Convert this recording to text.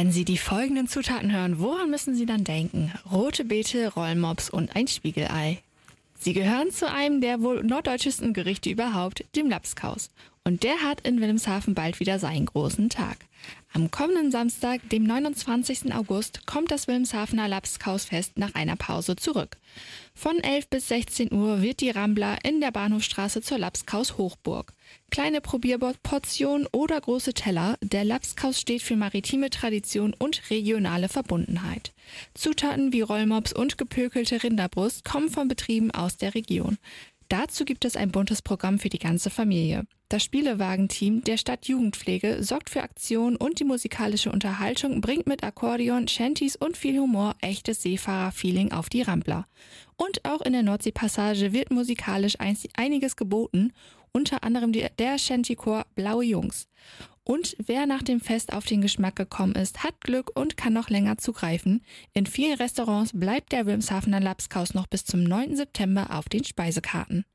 Wenn Sie die folgenden Zutaten hören, woran müssen Sie dann denken? Rote Beete, Rollmops und ein Spiegelei. Sie gehören zu einem der wohl norddeutschesten Gerichte überhaupt, dem Labskaus. Und der hat in Wilhelmshaven bald wieder seinen großen Tag. Am kommenden Samstag, dem 29. August, kommt das Wilhelmshavener Labskausfest nach einer Pause zurück. Von 11 bis 16 Uhr wird die Rambla in der Bahnhofstraße zur Labskaus-Hochburg. Kleine Probierportionen oder große Teller, der Labskaus steht für maritime Tradition und regionale Verbundenheit. Zutaten wie Rollmops und gepökelte Rinderbrust kommen von Betrieben aus der Region. Dazu gibt es ein buntes Programm für die ganze Familie. Das Spielewagenteam der Stadtjugendpflege sorgt für Aktionen und die musikalische Unterhaltung bringt mit Akkordeon, Shanties und viel Humor echtes Seefahrer-Feeling auf die Rambla. Und auch in der Nordseepassage wird musikalisch einiges geboten, unter anderem der Shantychor Blaue Jungs. Und wer nach dem Fest auf den Geschmack gekommen ist, hat Glück und kann noch länger zugreifen. In vielen Restaurants bleibt der Wilhelmshavener Labskaus noch bis zum 9. September auf den Speisekarten.